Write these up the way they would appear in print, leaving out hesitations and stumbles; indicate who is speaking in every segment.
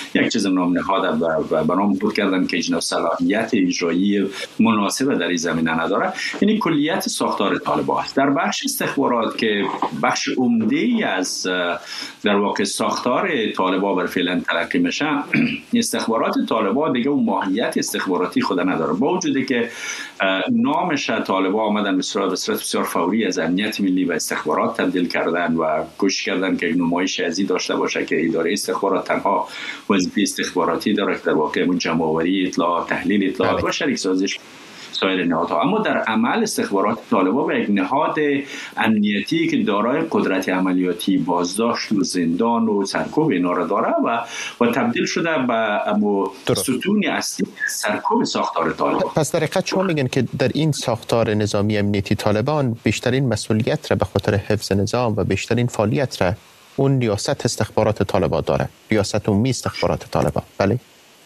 Speaker 1: یک چیز نام نهاد و برام بود کردن که اینا صلاحیت اجرایی مناسب در این زمینه نداره. یعنی کلیت ساختار طالبان است. در بخش استخبارات که بخش عمده‌ای از در واقع ساختار طالبان بر فعلا تلقی میشه، استخبارات طالبان دیگه اون ماهیت استخباراتی خود نداره، با وجودی که نامش طالبان آمدن به صورت بسیار فوری از امنیت ملی و استخبارات تبدیل کردن و کوشش کردن که نمایش ازی داشته باشه که اداره استخبارات تنها وظیفه استخباراتی داره که در واقع جمع‌آوری اطلاعات، تحلیل اطلاعات و شریک سازیش سایر نهادها. اما در عمل استخبارات طالبان به یک نهاد امنیتی که دارای قدرت عملیاتی، بازداشت و زندان و سرکوب اینا را داره و تبدیل شده به ستون اصلی سرکوب ساختار طالبان.
Speaker 2: پس در حقیقت شما میگن که در این ساختار نظامی امنیتی طالبان بیشترین مسئولیت را به خاطر حفظ نظام و بیشترین فعالیت را اون ریاست استخبارات طالبان داره، ریاست عمومی استخبارات طالبان. بله،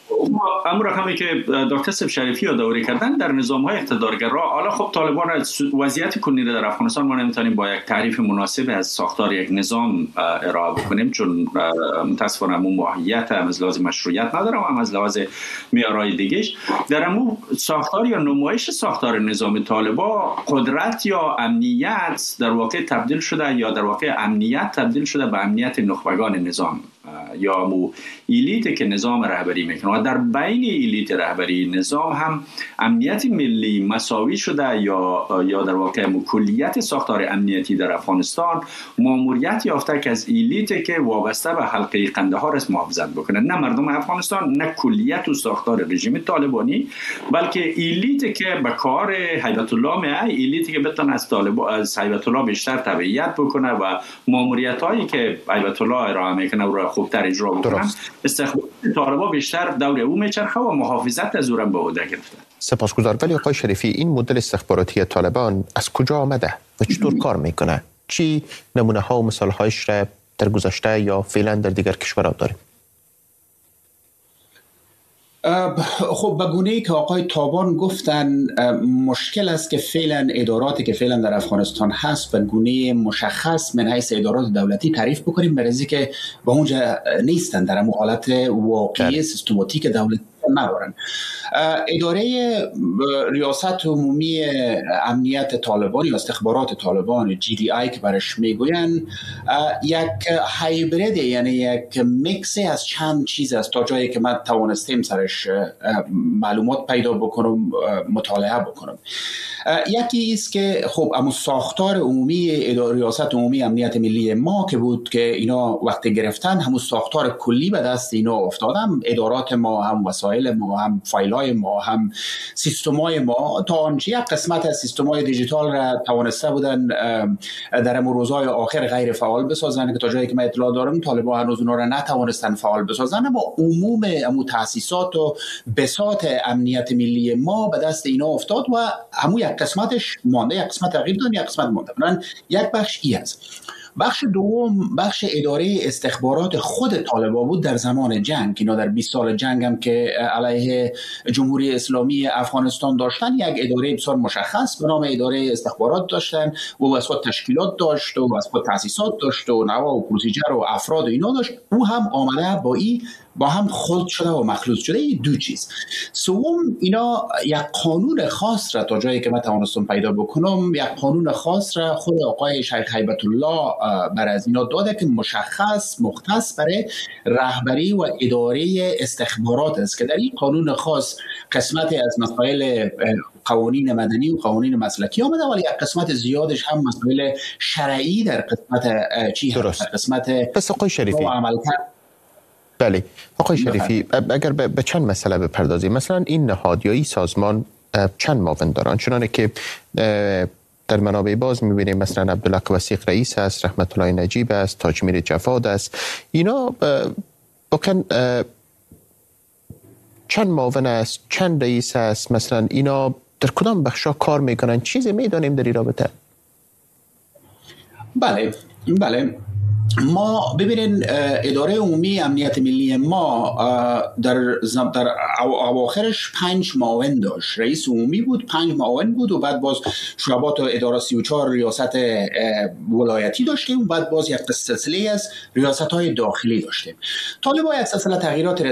Speaker 1: اما رقمی که دکتر سب شریفی یادآوری کردن در نظام‌های اقتدارگرا، حالا خب طالبان وضعیت کنونی در افغانستان ما نمیتونیم با یک تعریف مناسب از ساختار یک نظام ارائه بکنیم، چون متأسفانه همون ماهیت هم از لحاظ مشروعیت نداره و هم از لحاظ معیارهای دیگه‌اش. در همون ساختار یا نمایش ساختار نظام طالبان، قدرت یا امنیت در واقع تبدیل شده، یا در واقع امنیت تبدیل شده به امنیت نخبگان نظام یا مو ایلیت که نظام رهبری میکنه، و در بین ایلیت رهبری نظام هم امنیت ملی مساوی شده یا در واقع کلیت ساختار امنیتی در افغانستان ماموریت یافته که از ایلیت که وابسته به حلقه قندهار است محافظت بکنه، نه مردم افغانستان، نه کلیت و ساختار رژیم طالبانی، بلکه ایلیت که به کار هیبت الله میه، ایلیتی که بتونه از هیبت الله بیشتر تبعیت بکنه و ماموریتایی که هیبت الله ارائه میکنه رو خوبتر اجرا بکنن. استخبارات طالبان بیشتر دور او میچرخه و محافظت از او را به عهده گرفته.
Speaker 2: سپاسگزار. ولی آقای شریفی، این مدل استخباراتی طالبان از کجا آمده و چطور کار میکنه؟ چی نمونه ها و مثال هایش را در گذشته یا فعلا در دیگر کشورها داریم؟
Speaker 3: خب به گونه‌ای که آقای تابان گفتن، مشکل است که فعلا اداراتی که فعلا در افغانستان هست به گونه مشخص من حیث ادارات دولتی تعریف بکنیم، برای که به اونجا نیستن، در حالت واقعی سیستماتیک دولتی ندارن. اداره ریاست عمومی امنیت طالبان یا استخبارات طالبان GDI که برش میگوین یک هایبرید، یعنی یک میکس از چند چیز است، تا جایی که من توانستیم سرش معلومات پیدا بکنم، مطالعه بکنم. یکی است که خب اما ساختار عمومی ریاست عمومی امنیت ملی ما که بود که اینا وقتی گرفتن همون ساختار کلی به دست اینا افتادن، ادارات ما هم وسایل ما هم فایل‌های ما هم سیستم‌های ما، تا آنچه یک قسمت از سیستم‌های دیجیتال را توانسته بودن در روزهای آخر غیر فعال بسازن که تا جایی که من اطلاع دارم طالبان هنوز اونها را نتوانستن فعال بسازن، اما عموم تأسیسات و بساط امنیت ملی ما به دست اینا افتاد و همون یک قسمتش مانده، یک قسمت تغییر داد، یک قسمت مانده. من یک بخش ای است. بخش دوم بخش اداره استخبارات خود طالبان بود در زمان جنگ، اینا در 20 سال جنگ هم که علیه جمهوری اسلامی افغانستان داشتن، یک اداره بسیار مشخص به نام اداره استخبارات داشتن و واسه تشکیلات داشت و واسه تأسیسات داشت و نوا و پروسیجر و افراد و اینا داشت. او هم آمده با هم خلط شده و مخلوط شده. این دو چیز. سوم، اینا یک قانون خاص را تا جایی که من توانستم پیدا بکنم، یک قانون خاص را خود آقای شیخ هیبت الله بر از اینا داده که مختص برای رهبری و اداره استخبارات است که در این قانون خاص قسمتی از مسائل قوانین مدنی و قوانین مسلکی آمده، ولی یک قسمت زیادش هم مسائل شرعی در قسمت قسمت
Speaker 2: پس آقای شریفی بله آقای شریفی، اگر به چند مسئله بپردازیم، مثلا این نهاد یا این سازمان چند معاون دارن، چنانه که در منابع باز می‌بینیم مثلا عبدالله وثیق رئیس است، رحمت الله نجیب است، تاجمیر جواد است، اینا بکن چند معاون است، چند رئیس است، مثلا اینا در کدام بخشا کار میکنن، چیزی میدانیم در این رابطه؟
Speaker 3: بله ما ببینین اداره عمومی امنیت ملی ما در اواخرش 5 معاون داشت. رئیس عمومی بود، 5 معاون بود و بعد باز شعبات و اداره 34 ریاست ولایتی داشتیم و بعد باز یک سلسله از ریاست‌های داخلی داشتیم. طالبان یک سلسله تغییرات